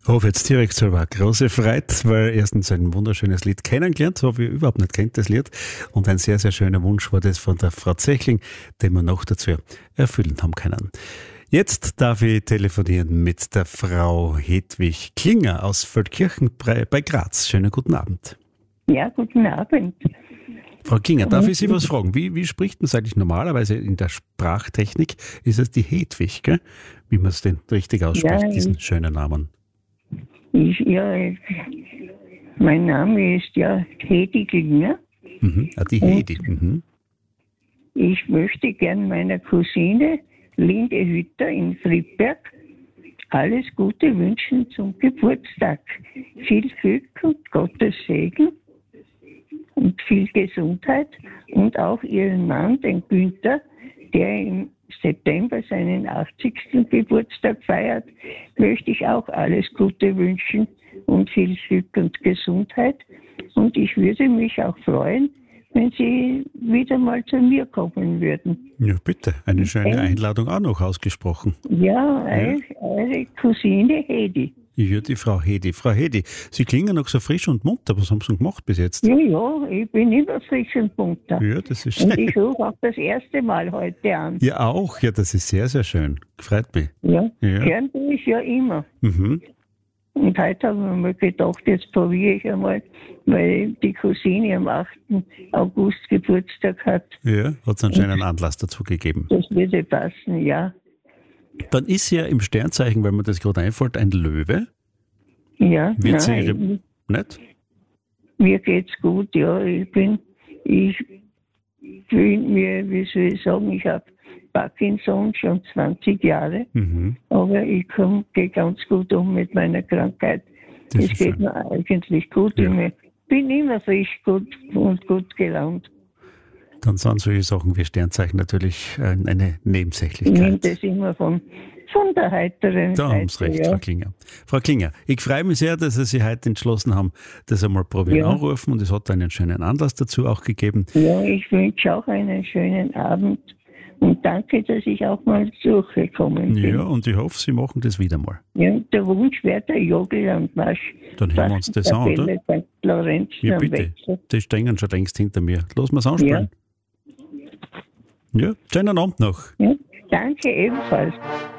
Habe jetzt direkt selber große Freude, weil erstens ein wunderschönes Lied kennengelernt, habe ich überhaupt nicht kennt, das Lied. Und ein sehr, sehr schöner Wunsch war das von der Frau Zechling, den wir noch dazu erfüllen haben können. Jetzt darf ich telefonieren mit der Frau Hedwig Klinger aus Feldkirchen bei Graz. Schönen guten Abend. Ja, guten Abend. Frau Klinger, darf ich Sie was fragen? Wie spricht man es eigentlich normalerweise in der Sprachtechnik? Ist es die Hedwig, gell? Wie man es denn richtig ausspricht, Ja, diesen schönen Namen? Mein Name ist ja Hedi Klinger. Die Hedi. Ich möchte gern meiner Cousine Linde Hütter in Friedberg alles Gute wünschen zum Geburtstag. Viel Glück und Gottes Segen und viel Gesundheit. Und auch ihren Mann, den Günther, der im September seinen 80. Geburtstag feiert, möchte ich auch alles Gute wünschen und viel Glück und Gesundheit. Und ich würde mich auch freuen, wenn Sie wieder mal zu mir kommen würden. Ja, bitte. Eine schöne Einladung auch noch ausgesprochen. Ja, eure Cousine Hedi. Ja, die Frau Hedi. Frau Hedi, Sie klingen noch so frisch und munter. Was haben Sie denn gemacht bis jetzt? Ja, ich bin immer frisch und munter. Ja, das ist Und schön. ich rufe auch das erste Mal heute an. Ja, auch. Ja, das ist sehr, sehr schön. Freut mich. Ja, Ja. hören tue ich ja immer. Mhm. Und heute haben wir mal gedacht, jetzt probiere ich einmal, weil die Cousine am 8. August Geburtstag hat. Ja, hat es einen schönen Anlass dazu gegeben. Das würde passen, ja. Dann ist ja im Sternzeichen, wenn mir das gerade einfällt, ein Löwe. Ja, Wird sie nein, nicht? mir geht's gut, ja. Ich bin mir, wie soll ich sagen, ich habe Parkinson schon 20 Jahre, aber ich gehe ganz gut um mit meiner Krankheit. Das Es ist geht schön. mir eigentlich gut. Ja. Ich bin immer frisch gut und gut gelaunt. Dann sind solche Sachen wie Sternzeichen natürlich eine Ich nehme Nebensächlichkeit. das immer von der heiteren Da haben Sie Seite. recht, Ja. Frau Klinger. Frau Klinger, ich freue mich sehr, dass Sie sich heute entschlossen haben, das einmal probieren Ja. anrufen, und es hat einen schönen Anlass dazu auch gegeben. Ja, ich wünsche auch einen schönen Abend und danke, dass ich auch mal zurückgekommen bin. Ja, und ich hoffe, Sie machen das wieder mal. Ja, der Wunsch wäre der Jogellandmarsch. Dann hören wir uns das an, oder? Bei Lorenzen Ja, am bitte. Wechsel. Die stehen schon längst hinter mir. Lass mal's anspielen. Ja, schönen Abend noch. Ja, danke ebenfalls.